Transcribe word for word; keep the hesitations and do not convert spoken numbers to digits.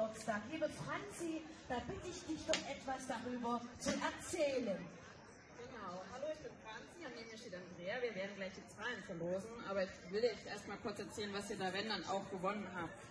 Geburtstag. Liebe Franzi, da bitte ich dich doch etwas darüber zu erzählen. Genau, hallo, ich bin Franzi und neben mir steht Andrea. Wir werden gleich die Zahlen verlosen, aber ich will euch erst mal kurz erzählen, was ihr da, wenn, dann auch gewonnen habt.